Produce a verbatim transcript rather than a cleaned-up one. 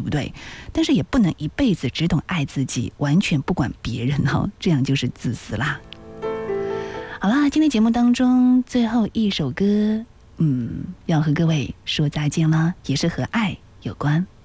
不对？但是也不能一辈子只懂爱自己，完全不管别人哦，这样就是自私啦。好啦，今天节目当中最后一首歌，嗯，要和各位说再见啦，也是和爱有关。